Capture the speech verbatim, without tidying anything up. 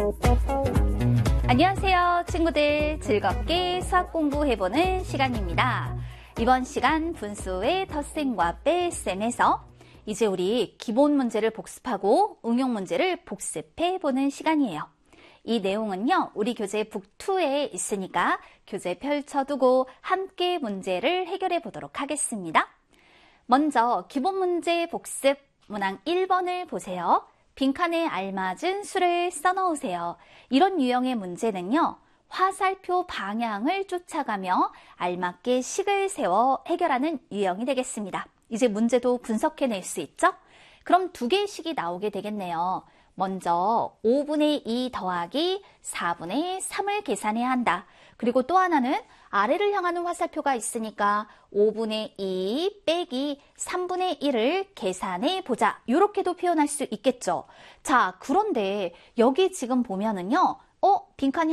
안녕하세요, 친구들. 즐겁게 수학 공부해보는 시간입니다. 이번 시간 분수의 덧셈과 뺄셈에서 이제 우리 기본 문제를 복습하고 응용 문제를 복습해보는 시간이에요. 이 내용은요, 우리 교재 북이에 있으니까 교재 펼쳐두고 함께 문제를 해결해 보도록 하겠습니다. 먼저 기본 문제 복습 문항 일 번을 보세요. 빈칸에 알맞은 수를 써넣으세요. 이런 유형의 문제는요, 화살표 방향을 쫓아가며 알맞게 식을 세워 해결하는 유형이 되겠습니다. 이제 문제도 분석해낼 수 있죠? 그럼 두 개의 식이 나오게 되겠네요. 먼저 오분의 이 더하기 사분의 삼을 계산해야 한다. 그리고 또 하나는 아래를 향하는 화살표가 있으니까 오분의 이 빼기 삼분의 일을 계산해 보자. 이렇게도 표현할 수 있겠죠. 자, 그런데 여기 지금 보면은요, 어, 빈칸이